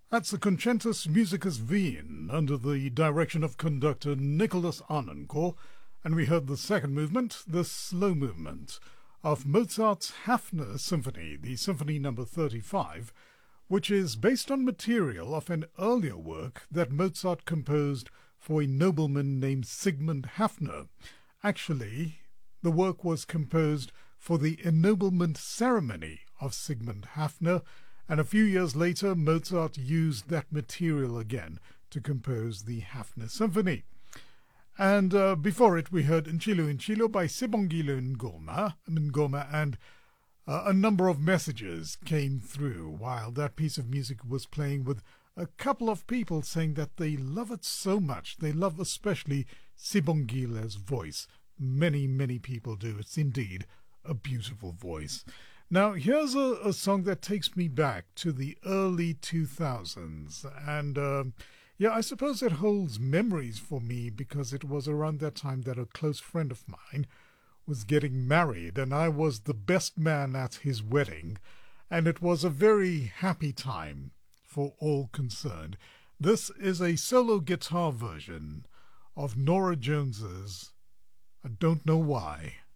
That's the Concentus Musicus Wien under the direction of conductor Nicholas Arnoncourt, and we heard the second movement, the slow movement, of Mozart's Hafner Symphony, the Symphony No. 35, which is based on material of an earlier work that Mozart composed for a nobleman named Sigmund Hafner. Actually, the work was composed for the ennoblement ceremony of Sigmund Hafner, and a few years later Mozart used that material again to compose the Hafner Symphony. And before it we heard Nchilo by Sibongile Ngoma, and a number of messages came through while that piece of music was playing, with a couple of people saying that they love it so much. They love especially Sibongile's voice. Many, many people do. It's indeed a beautiful voice. Now, here's a song that takes me back to the early 2000s. And, I suppose it holds memories for me because it was around that time that a close friend of mine was getting married, and I was the best man at his wedding. And it was a very happy time for all concerned. This is a solo guitar version of Norah Jones's I Don't Know Why.